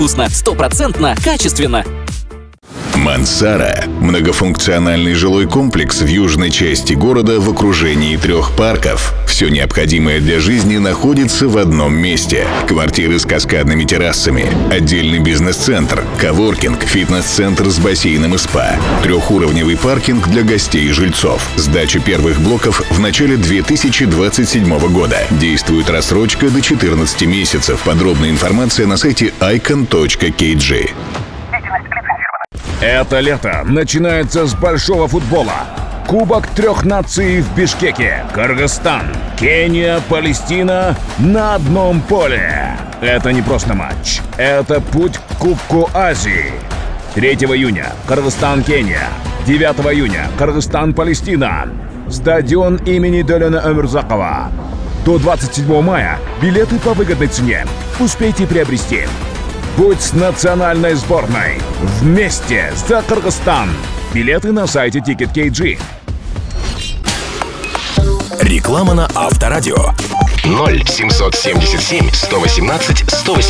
Вкусно, 100% качественно. Мансара – многофункциональный жилой комплекс в южной части города в окружении 3 парков. Все необходимое для жизни находится в одном месте. Квартиры с каскадными террасами, отдельный бизнес-центр, коворкинг, фитнес-центр с бассейном и спа, 3-уровневый паркинг для гостей и жильцов. Сдача первых блоков в начале 2027 года. Действует рассрочка до 14 месяцев. Подробная информация на сайте icon.kg. Это лето начинается с большого футбола. Кубок 3 наций в Бишкеке. Кыргызстан, Кения, Палестина на одном поле. Это не просто матч. Это путь к Кубку Азии. 3 июня Кыргызстан, Кения. 9 июня Кыргызстан, Палестина. Стадион имени Долена Омурзакова. До 27 мая билеты по выгодной цене. Успейте приобрести. Будь с национальной сборной. Вместе за Кыргызстан. Билеты на сайте Ticket.kg. Реклама на Авторадио. 0777 118 118.